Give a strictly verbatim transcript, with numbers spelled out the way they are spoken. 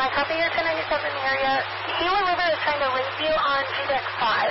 copy your ten ninety-seven area. Gila River is trying to raise you on G D X five.